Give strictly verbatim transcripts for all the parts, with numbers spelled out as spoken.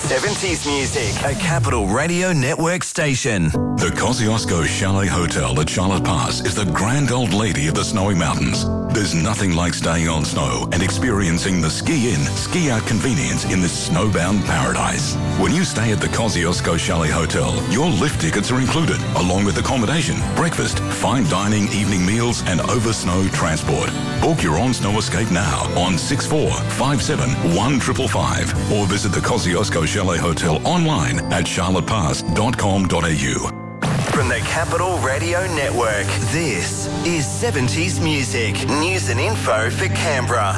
seventies music, a Capital Radio Network station. The Kosciuszko Chalet Hotel at Charlotte Pass is the grand old lady of the snowy mountains. There's nothing like staying on snow and experiencing the ski-in, ski-out convenience in this snowbound paradise. When you stay at the Kosciuszko Chalet Hotel, your lift tickets are included, along with accommodation, breakfast, fine dining, evening meals, and over-snow transport. Book your on-snow escape now on six four five seven one five five five or visit the Kosciuszko Chalet Hotel online at charlotte pass dot com dot a u. From the Capital Radio Network, this is seventies music, news and info for Canberra.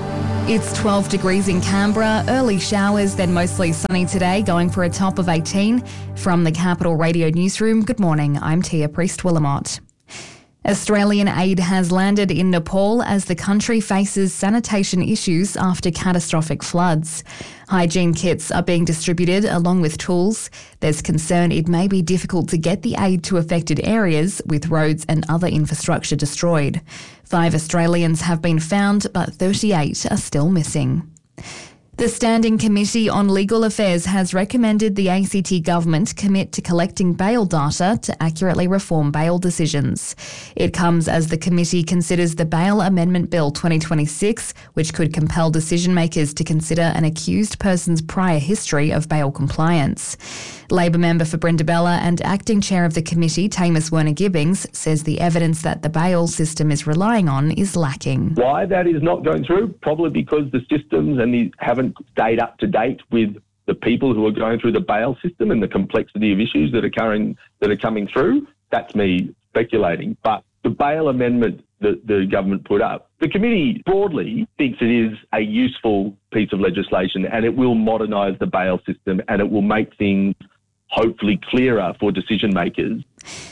It's twelve degrees in Canberra, early showers, then mostly sunny today, going for a top of eighteen. From the Capital Radio Newsroom, good morning, I'm Tia Priest-Willamott. Australian aid has landed in Nepal as the country faces sanitation issues after catastrophic floods. Hygiene kits are being distributed along with tools. There's concern it may be difficult to get the aid to affected areas with roads and other infrastructure destroyed. Five Australians have been found, but thirty-eight are still missing. The Standing Committee on Legal Affairs has recommended the A C T government commit to collecting bail data to accurately reform bail decisions. It comes as the committee considers the Bail Amendment Bill twenty twenty-six, which could compel decision makers to consider an accused person's prior history of bail compliance. Labor member for Brindabella and acting chair of the committee, Tamus Werner-Gibbings, says the evidence that the bail system is relying on is lacking. Why that is not going through? Probably because the systems and the haven't stayed up to date with the people who are going through the bail system and the complexity of issues that are coming, that are coming through. That's me speculating. But the bail amendment that the government put up, the committee broadly thinks it is a useful piece of legislation and it will modernise the bail system and it will make things hopefully clearer for decision makers.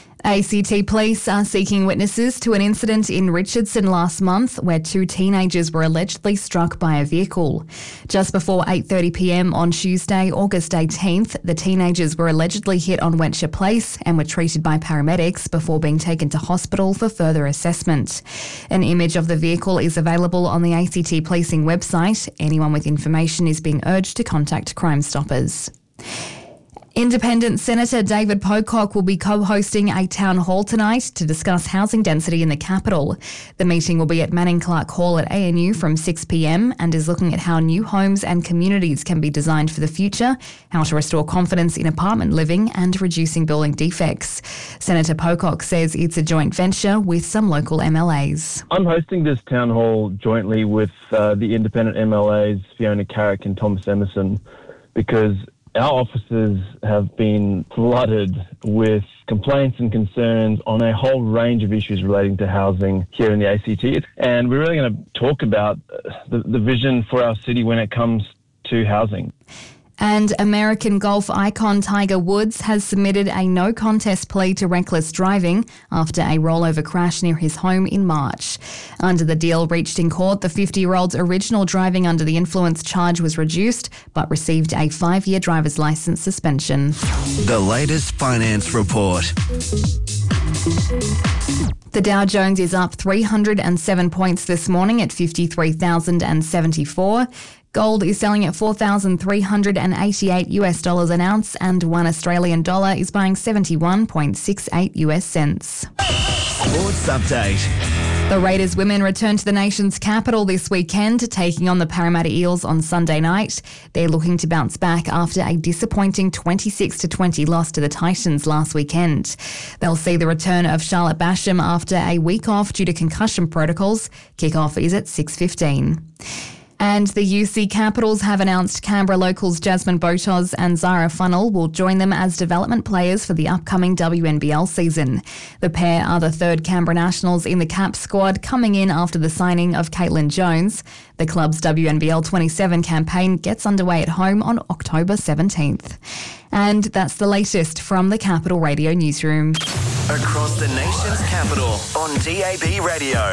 A C T police are seeking witnesses to an incident in Richardson last month where two teenagers were allegedly struck by a vehicle. Just before eight thirty p m on Tuesday, August eighteenth, the teenagers were allegedly hit on Wetcher Place and were treated by paramedics before being taken to hospital for further assessment. An image of the vehicle is available on the A C T policing website. Anyone with information is being urged to contact Crime Stoppers. Independent Senator David Pocock will be co-hosting a town hall tonight to discuss housing density in the capital. The meeting will be at Manning Clark Hall at A N U from six p m and is looking at how new homes and communities can be designed for the future, how to restore confidence in apartment living and reducing building defects. Senator Pocock says it's a joint venture with some local M L As. I'm hosting this town hall jointly with uh, the independent M L As Fiona Carrick and Thomas Emerson because our offices have been flooded with complaints and concerns on a whole range of issues relating to housing here in the A C T. And we're really going to talk about the, the vision for our city when it comes to housing. And American golf icon Tiger Woods has submitted a no-contest plea to reckless driving after a rollover crash near his home in March. Under the deal reached in court, the fifty-year-old's original driving under the influence charge was reduced, but received a five-year driver's licence suspension. The latest finance report. The Dow Jones is up three hundred seven points this morning at fifty-three thousand seventy-four. Gold is selling at four thousand three hundred eighty-eight US dollars an ounce and one Australian dollar is buying seventy-one point six eight US cents. Sports update. The Raiders women return to the nation's capital this weekend, taking on the Parramatta Eels on Sunday night. They're looking to bounce back after a disappointing twenty-six to twenty loss to the Titans last weekend. They'll see the return of Charlotte Basham after a week off due to concussion protocols. Kick-off is at six fifteen. And the U C Capitals have announced Canberra locals Jasmine Botos and Zara Funnell will join them as development players for the upcoming W N B L season. The pair are the third Canberra Nationals in the Caps squad, coming in after the signing of Caitlin Jones. The club's W N B L twenty-seven campaign gets underway at home on October seventeenth. And that's the latest from the Capital Radio Newsroom. Across the nation's capital on D A B Radio.